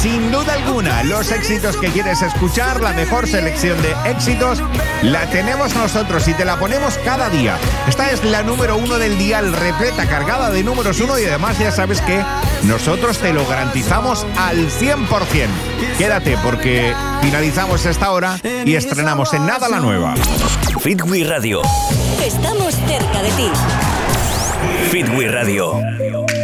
sin duda alguna, los éxitos que quieres escuchar, la mejor selección de éxitos, la tenemos nosotros y te la ponemos cada día. Esta es la número 1 del dial, repleta, cargada de números 1 y además ya sabes que nosotros te lo garantizamos al 100%. Quédate porque finalizamos esta hora y estrenamos en nada la nueva. Fit We Radio. Estamos cerca de ti. Fit We Radio.